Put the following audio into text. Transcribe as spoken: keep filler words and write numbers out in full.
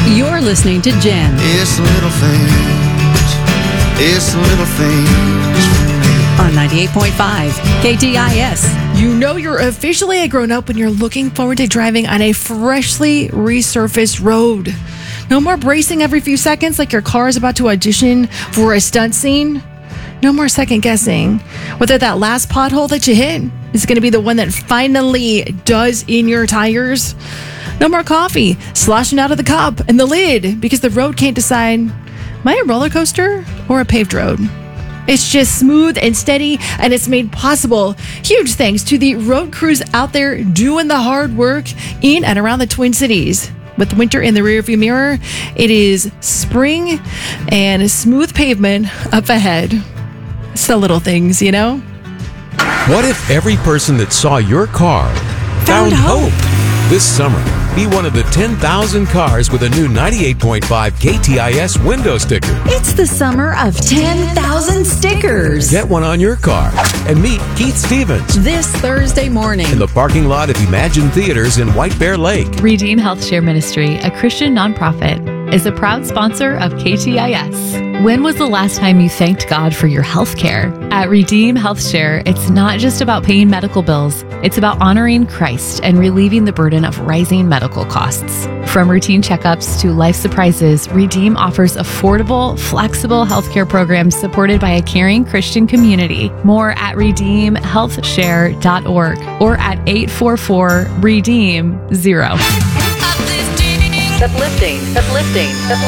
You're listening to Jen. It's the little things. It's the little things for me. On ninety-eight point five K T I S. You know you're officially a grown-up when you're looking forward to driving on a freshly resurfaced road. No more bracing every few seconds like your car is about to audition for a stunt scene. No more second guessing whether that last pothole that you hit is going to be the one that finally does in your tires. No more coffee sloshing out of the cup and the lid because the road can't decide, am I a roller coaster or a paved road? It's just smooth and steady, and it's made possible huge thanks to the road crews out there doing the hard work in and around the Twin Cities. With winter in the rearview mirror, it is spring and smooth pavement up ahead. It's the little things, you know? What if every person that saw your car found, Found hope. hope? This summer, be one of the ten thousand cars with a new ninety-eight point five K T I S window sticker. It's the summer of ten thousand stickers. Get one on your car and meet Keith Stevens This Thursday morning. in the parking lot of Imagine Theaters in White Bear Lake. Redeem Health Share Ministry, a Christian nonprofit, is a proud sponsor of K T I S. When was the last time you thanked God for your health care? At Redeem Health Share, it's not just about paying medical bills. It's about honoring Christ and relieving the burden of rising medical costs. From routine checkups to life surprises, Redeem offers affordable, flexible healthcare programs supported by a caring Christian community. More at redeem health share dot org or at eight four four redeem zero. Uplifting, uplifting, uplifting.